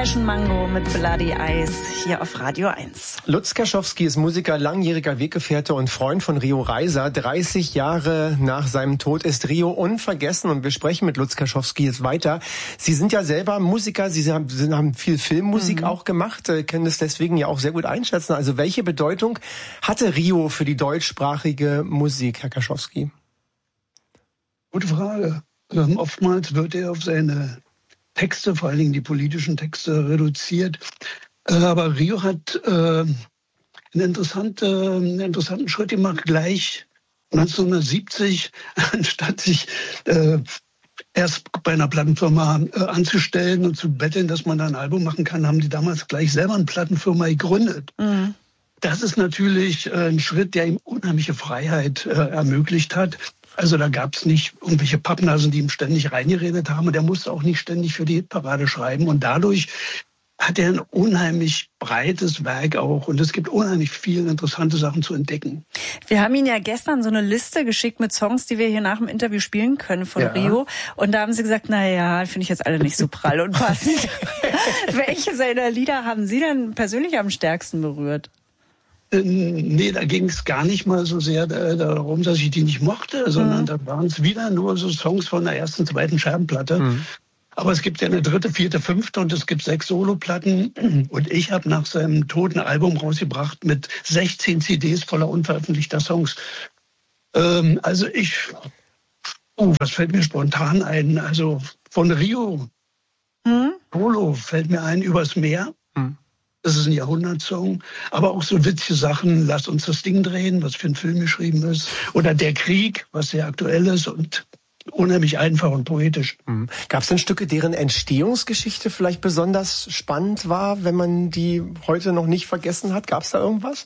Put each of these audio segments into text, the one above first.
Passion Mango mit Bloody Eyes hier auf Radio 1. Lutz Kerschowski ist Musiker, langjähriger Weggefährte und Freund von Rio Reiser. 30 Jahre nach seinem Tod ist Rio unvergessen und wir sprechen mit Lutz Kerschowski jetzt weiter. Sie sind ja selber Musiker, Sie haben viel Filmmusik auch gemacht, können das deswegen ja auch sehr gut einschätzen. Also welche Bedeutung hatte Rio für die deutschsprachige Musik, Herr Kerschowski? Gute Frage. Oftmals wird er auf seine Texte, vor allen Dingen die politischen Texte, reduziert. Aber Rio hat einen interessanten Schritt gemacht. Gleich 1970, anstatt sich erst bei einer Plattenfirma anzustellen und zu betteln, dass man da ein Album machen kann, haben die damals gleich selber eine Plattenfirma gegründet. Mhm. Das ist natürlich ein Schritt, der ihm unheimliche Freiheit ermöglicht hat. Also da gab es nicht irgendwelche Pappnasen, die ihm ständig reingeredet haben. Und er musste auch nicht ständig für die Hitparade schreiben. Und dadurch hat er ein unheimlich breites Werk auch. Und es gibt unheimlich viele interessante Sachen zu entdecken. Wir haben Ihnen ja gestern so eine Liste geschickt mit Songs, die wir hier nach dem Interview spielen können von Rio. Und da haben Sie gesagt, naja, finde ich jetzt alle nicht so prall und passend. Welche seiner Lieder haben Sie denn persönlich am stärksten berührt? Nee, da ging es gar nicht mal so sehr darum, dass ich die nicht mochte, sondern da waren es wieder nur so Songs von der ersten, zweiten Scherbenplatte. Mhm. Aber es gibt ja eine dritte, vierte, fünfte und es gibt 6 Soloplatten. Und ich habe nach seinem Tod ein Album rausgebracht mit 16 CDs voller unveröffentlichter Songs. Was fällt mir spontan ein? Also von Rio, Solo fällt mir ein, Übers Meer. Das ist ein Jahrhundertsong, aber auch so witzige Sachen, Lass uns das Ding drehen, was für ein Film geschrieben ist. Oder Der Krieg, was sehr aktuell ist und unheimlich einfach und poetisch. Gab es denn Stücke, deren Entstehungsgeschichte vielleicht besonders spannend war, wenn man die heute noch nicht vergessen hat? Gab es da irgendwas?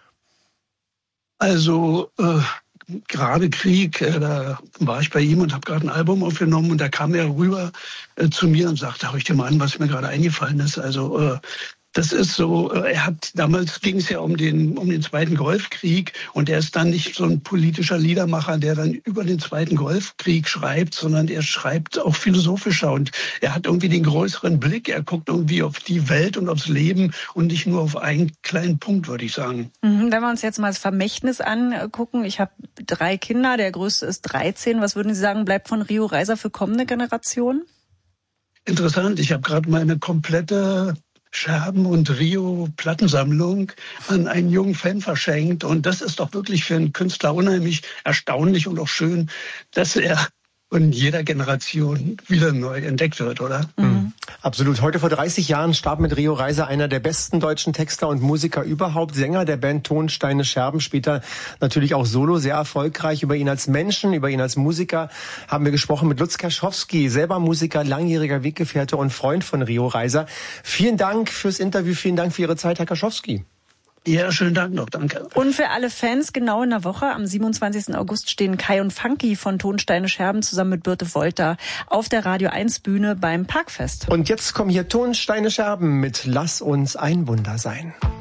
Also gerade Krieg, da war ich bei ihm und habe gerade ein Album aufgenommen und da kam er rüber zu mir und sagte, hör ich dir mal an, was mir gerade eingefallen ist. Also das ist so, damals ging es ja um den Zweiten Golfkrieg und er ist dann nicht so ein politischer Liedermacher, der dann über den Zweiten Golfkrieg schreibt, sondern er schreibt auch philosophischer und er hat irgendwie den größeren Blick, er guckt irgendwie auf die Welt und aufs Leben und nicht nur auf einen kleinen Punkt, würde ich sagen. Wenn wir uns jetzt mal das Vermächtnis angucken, ich habe 3 Kinder, der größte ist 13, was würden Sie sagen, bleibt von Rio Reiser für kommende Generationen? Interessant, ich habe gerade meine komplette Scherben- und Rio-Plattensammlung an einen jungen Fan verschenkt. Und das ist doch wirklich für einen Künstler unheimlich erstaunlich und auch schön, dass er von jeder Generation wieder neu entdeckt wird, oder? Mhm. Absolut. Heute vor 30 Jahren starb mit Rio Reiser einer der besten deutschen Texter und Musiker überhaupt, Sänger der Band Tonsteine Scherben, später natürlich auch solo, sehr erfolgreich. Über ihn als Menschen, über ihn als Musiker haben wir gesprochen mit Lutz Kerschowski, selber Musiker, langjähriger Weggefährte und Freund von Rio Reiser. Vielen Dank fürs Interview, vielen Dank für Ihre Zeit, Herr Kerschowski. Ja, schönen Dank noch, danke. Und für alle Fans, genau in der Woche, am 27. August stehen Kai und Funky von Tonsteine Scherben zusammen mit Birte Wolter auf der Radio 1 Bühne beim Parkfest. Und jetzt kommen hier Tonsteine Scherben mit Lass uns ein Wunder sein.